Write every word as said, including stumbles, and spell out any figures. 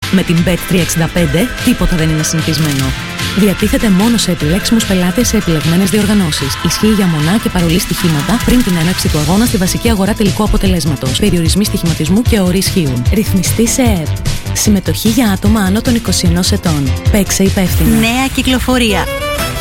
Με την μπετ τριακόσια εξήντα πέντε τίποτα δεν είναι συνηθισμένο. Διατίθεται μόνο σε επιλέξιμους πελάτες σε επιλεγμένες διοργανώσεις. Ισχύει για μονά και παρολί στοιχήματα πριν την έναρξη του αγώνα στη βασική αγορά τελικού αποτελέσματος. Περιορισμοί στοιχηματισμού και όροι ισχύουν. Ρυθμιστή σε ΕΕΠ. Συμμετοχή για άτομα άνω των είκοσι ενός ετών. Παίξε υπεύθυνα. Νέα κυκλοφορία.